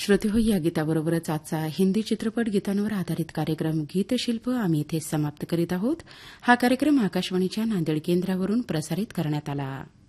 श्रोते हो, या गीताबरोबरच आजचा हिंदी चित्रपट गीतांवर आधारित कार्यक्रम गीतशिल्प आम्ही इथे समाप्त करीत आहोत. हा कार्यक्रम आकाशवाणीच्या नांदेड केंद्रावरून प्रसारित करण्यात आला.